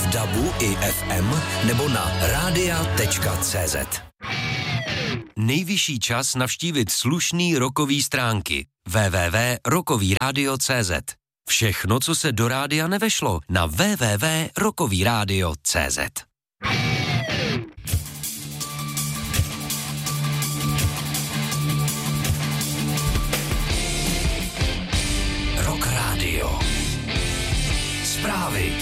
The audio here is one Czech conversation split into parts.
DABu i FM nebo na radia.cz. Nejvyšší čas navštívit slušný rockový stránky www.rockovyradio.cz. Všechno, co se do rádia nevešlo, na www.rockovyradio.cz. Rock Radio. Zprávy.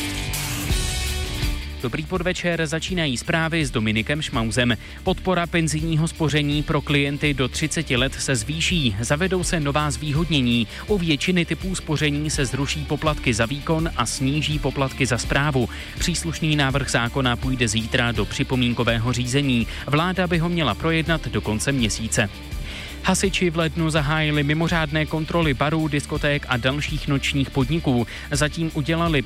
Dobrý podvečer, začínají zprávy s Dominikem Šmauzem. Podpora penzijního spoření pro klienty do 30 let se zvýší. Zavedou se nová zvýhodnění. U většiny typů spoření se zruší poplatky za výkon a sníží poplatky za správu. Příslušný návrh zákona půjde zítra do připomínkového řízení. Vláda by ho měla projednat do konce měsíce. Hasiči v lednu zahájili mimořádné kontroly barů, diskoték a dalších nočních podniků. Zatím udělali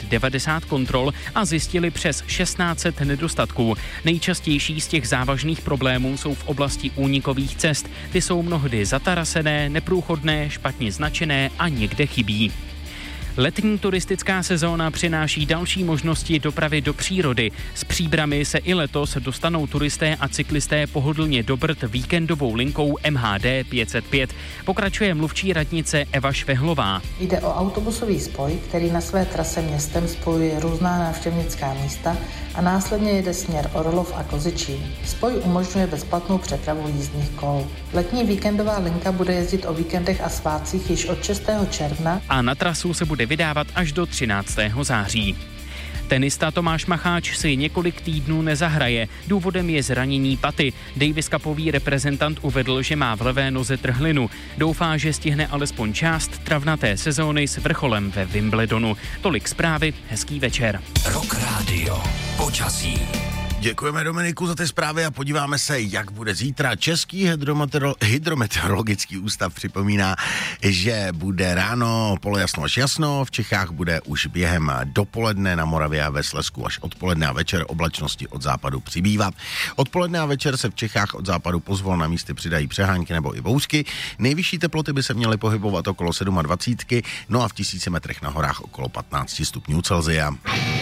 590 kontrol a zjistili přes 1600 nedostatků. Nejčastější z těch závažných problémů jsou v oblasti únikových cest. Ty jsou mnohdy zatarasené, neprůchodné, špatně značené a někde chybí. Letní turistická sezóna přináší další možnosti dopravy do přírody. Z Příbrami se i letos dostanou turisté a cyklisté pohodlně do Brd víkendovou linkou MHD 505. Pokračuje mluvčí radnice Eva Švehlová. Jde o autobusový spoj, který na své trase městem spojuje různá návštěvnická místa a následně jede směr Orlov a Kozičín. Spoj umožňuje bezplatnou přepravu jízdních kol. Letní víkendová linka bude jezdit o víkendech a svátcích již od 6. června a na trasu se bude vydávat až do 13. září. Tenista Tomáš Macháč si několik týdnů nezahraje. Důvodem je zranění paty. Davis Cupový reprezentant uvedl, že má v levé noze trhlinu. Doufá, že stihne alespoň část travnaté sezóny s vrcholem ve Wimbledonu. Tolik zprávy, hezký večer. Rock Radio. Počasí. Děkujeme Dominiku za ty zprávy a podíváme se, jak bude zítra. Český hydrometeorologický ústav připomíná, že bude ráno polojasno až jasno, v Čechách bude už během dopoledne, na Moravě a ve Slezsku až odpoledne a večer oblačnosti od západu přibývat. Odpoledne a večer se v Čechách od západu pozvolna na místy přidají přehánky nebo i bouřky. Nejvyšší teploty by se měly pohybovat okolo 27, no a v 1000 metrech na horách okolo 15 stupňů Celsia.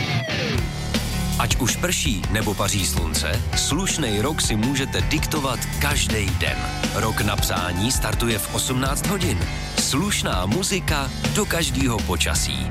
Ať už prší nebo paří slunce, slušnej rok si můžete diktovat každý den. Rok na přání startuje v 18 hodin. Slušná muzika do každého počasí.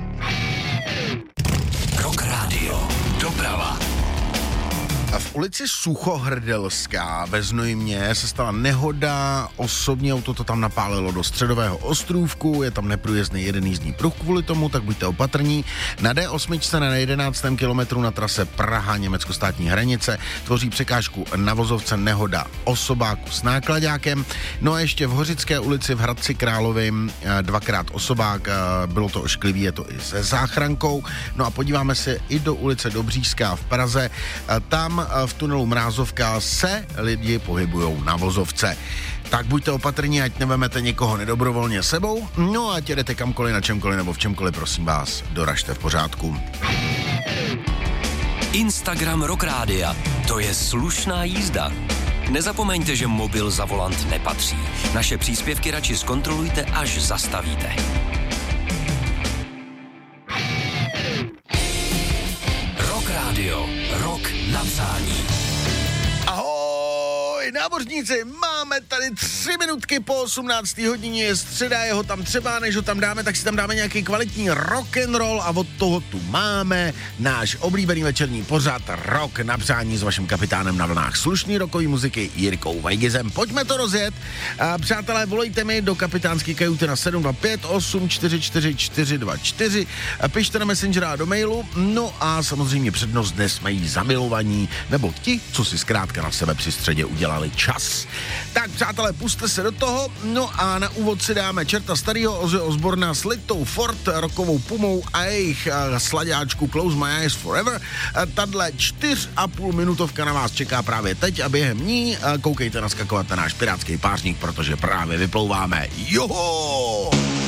Rock Radio. Doprava. A v ulici Suchohrdelská ve Znojmě se stala nehoda, osobní auto to tam napálilo do Středového ostrůvku, je tam neprůjezdný jeden jízdní pruh kvůli tomu, tak buďte opatrní. Na D8 na 11. kilometru na trase Praha německo-státní hranice tvoří překážku na vozovce nehoda osobáku s nákladákem. No a ještě v Hořické ulici v Hradci Královým dvakrát osobák, bylo to ošklivý, je to i se záchrankou. No a podíváme se i do ulice Dobřížská v Praze, tam v tunelu Mrázovka se lidi pohybujou na vozovce. Tak buďte opatrní, ať nevemete někoho nedobrovolně sebou, no a ať jedete kamkoliv, na čemkoliv nebo v čemkoliv, prosím vás, doražte v pořádku. Instagram Rock Rádia, to je slušná jízda. Nezapomeňte, že mobil za volant nepatří. Naše příspěvky radši zkontrolujte, až zastavíte. Rock Radio, rok na přání. Ahoj, námořníci, máme tady 3 minutky po 18. hodině, je středa, jeho tam třeba, než ho tam dáme, tak si tam dáme nějaký kvalitní rock'n'roll a od toho tu máme náš oblíbený večerní pořad Rock na přání s vaším kapitánem na vlnách slušný rockový muziky Jirkou Vajgizem. Pojďme to rozjet. Přátelé, volejte mi do kapitánské kajuty na 725 844 424, pište na Messengera a do mailu, no a samozřejmě přednost dnes mají zamilovaní, nebo ti, co si zkrátka na sebe při středě udělali čas. Tak přátelé, puste se do toho, no a na úvod si dáme Čerta starýho, Ozzy Osborna s Litou Ford, rockovou Pumou a jejich slaďáčku Close My Eyes Forever. Tadle 4,5 minutovka na vás čeká právě teď a během ní koukejte naskakovat na náš pirátský pářník, protože právě vyplouváme. Joho!